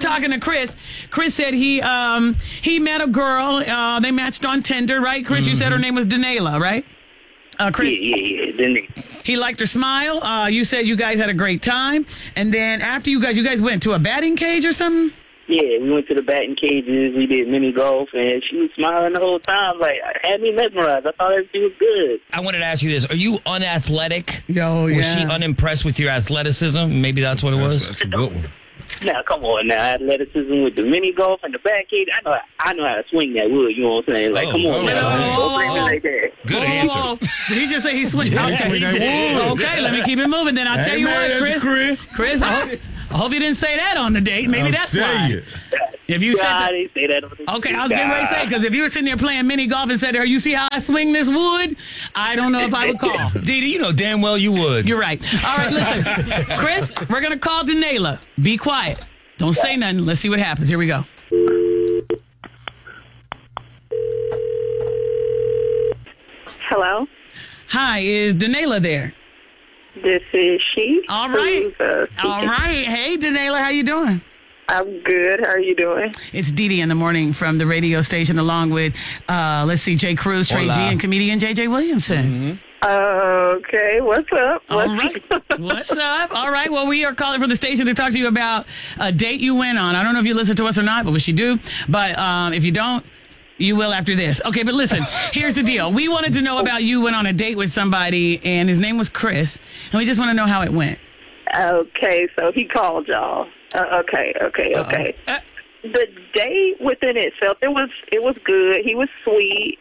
talking to Chris. Chris said he met a girl. They matched on Tinder, right? Chris, you said her name was Danela, right? Chris, Yeah. Danela. he liked her smile. You said you guys had a great time, and then after you guys went to a batting cage or something. Yeah, we went to the batting cages. We did mini golf, and she was smiling the whole time. Like, had me mesmerized. I thought everything was good. I wanted to ask you this. Are you unathletic? Yo, Was she unimpressed with your athleticism? Maybe that's what it was? That's a good one. Now, come on now. Athleticism with the mini golf and the bat cage. I know how to swing that wood. You know what I'm saying? Like, come on now. Don't bring me like that. Good answer. Did he just say he swung? Okay, let me keep it moving. Then I'll tell you what, Chris. I hope you didn't say that on the date. Maybe that's why. If you said I didn't say that on the date. okay, I was getting ready to say, because if you were sitting there playing mini golf and said, you see how I swing this wood? I don't know if I would call. Didi, you know damn well you would. You're right. All right, listen. Chris, we're going to call Danela. Be quiet. Don't say nothing. Let's see what happens. Here we go. Hello? Hi, is Danela there? This is she. All right. Speaking. All right. Hey, Danela, how you doing? I'm good. How are you doing? It's Didi in the morning from the radio station, along with, Jay Cruz, Trey G, and comedian JJ Williamson. Okay. What's up? All right. What's up? All right. Well, we are calling from the station to talk to you about a date you went on. I don't know if you listen to us or not, but we should do. But if you don't, you will after this. Okay, but listen, here's the deal. We wanted to know about you went on a date with somebody, and his name was Chris, and we just want to know how it went. Okay, so he called y'all. Okay. The date within itself, it was good. He was sweet.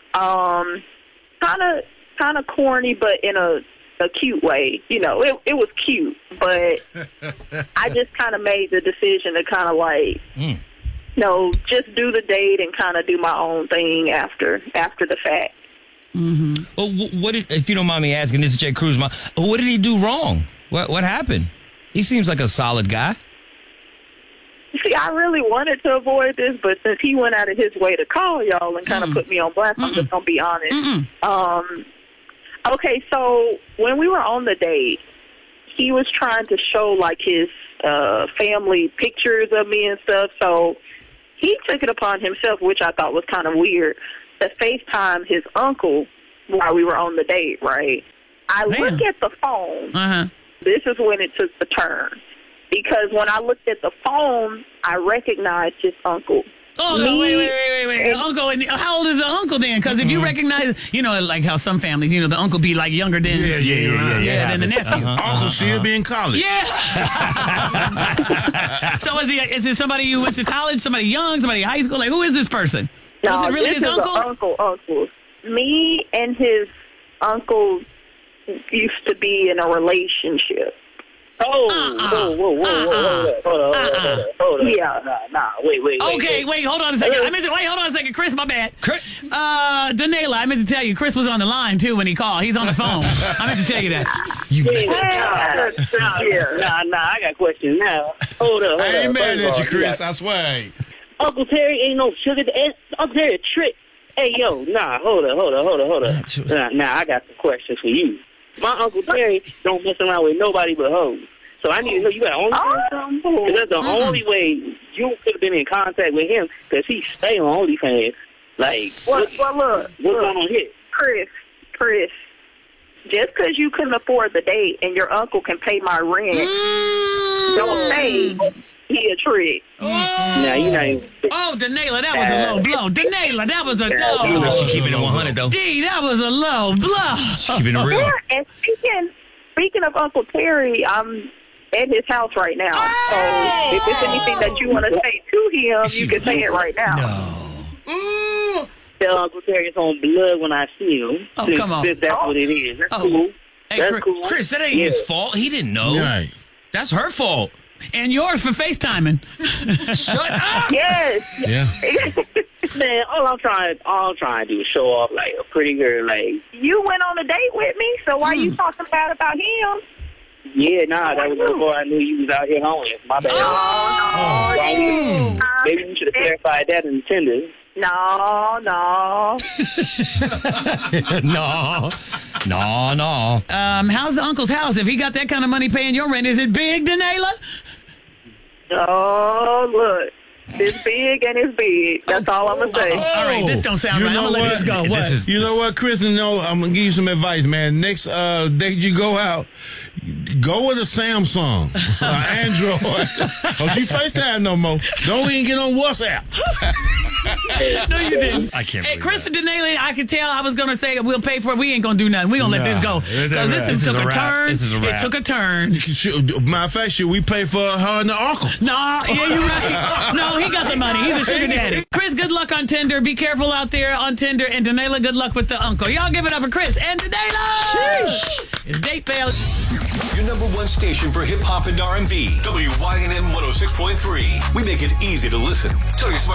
Kind of corny, but in a cute way. You know, it was cute, but I just kind of made the decision to kind of like, just do the date and kind of do my own thing after the fact. Mm-hmm. Well, if you don't mind me asking, this is Jay Cruz. What did he do wrong? What happened? He seems like a solid guy. See, I really wanted to avoid this, but since he went out of his way to call y'all and kind of put me on blast, I'm just going to be honest. Okay, so when we were on the date, he was trying to show, like, his family pictures of me and stuff, so he took it upon himself, which I thought was kind of weird, to FaceTime his uncle while we were on the date, right? I look at the phone. This is when it took the turn. Because when I looked at the phone, I recognized his uncle. Oh, no, wait. Uncle, and how old is the uncle then? Because if you recognize, like how some families, the uncle be like younger than than the nephew. Also still be in college. Yeah. So is it somebody you went to college, somebody young, somebody high school? Like, who is this person? No, was it really this his is uncle? Uncle. Me and his uncle used to be in a relationship. Whoa. Hold on. Yeah. Nah, wait. Okay, wait, hold on a second. Hold on a second. Chris, my bad. Danela, I meant to tell you, Chris was on the line, too, when he called. He's on the phone. I meant to tell you that. Nah, I got questions now. Hold up. I ain't mad at you, Chris. I swear. Uncle Terry ain't no sugar. Uncle Terry a trick. Hey, yo, hold up. Nah, I got some questions for you. My Uncle Terry don't mess around with nobody but hoes. So I need to know, you got OnlyFans something? Because that's the only way you could have been in contact with him, because he stay on OnlyFans. Like, what's going on here? Chris, just because you couldn't afford the date and your uncle can pay my rent, don't say he a trick. Now, you know. Oh, Danela, that was a low blow. Danela, that was a low. She keeping it 100 though. D, that was a low blow. She keeping it real. Yeah, and speaking of Uncle Terry, I'm at his house right now. So if there's anything that you want to say to him, you can say it right now. No. Tell Uncle Terry it's on blood when I see him. Oh, come on. That's what it is. That's cool. Hey, That's cool. Chris, that ain't his fault. He didn't know. Right. That's her fault. And yours for FaceTiming. Shut up. Yes. Yeah. Man, all I'm trying to do is show off like a pretty girl. Like, You went on a date with me, so why you talking bad about him? yeah, nah, that was before I knew you was out here homeless. My bad. Maybe you should have clarified that in Tinder. No. No. How's the uncle's house? If he got that kind of money paying your rent, is it big, Danela? Oh, look. It's big and it's big. That's all I'm going to say. All right, this don't sound You right. I'm know going to let what? this go. What? You know what, Chris? I'm gonna give you some advice, man. Next date you go out, go with a Samsung, Android. Don't you FaceTime no more. Don't even get on WhatsApp. No, you didn't. I can't Hey, believe Chris that. and Denali, I could tell I was going to say we'll pay for it. We ain't going to do nothing. We're going to let this go. Because this took a turn. This is a wrap. It took a turn. Matter of fact, should we pay for her and the uncle? No, yeah, you're right. No, he got the money. He's a sugar daddy. Chris, good luck on Tinder. Be careful out there on Tinder. And Denala, good luck with the uncle. Y'all give it up for Chris and Denala. It's Date Fail. Your number one station for hip hop and R&B. WYNM 106.3. We make it easy to listen. Tell your smart